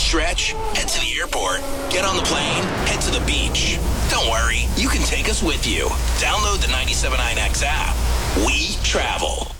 stretch, head to the airport. Get on the plane, head to the beach. Don't worry, you can take us with you. Download the 97.9X app. We travel.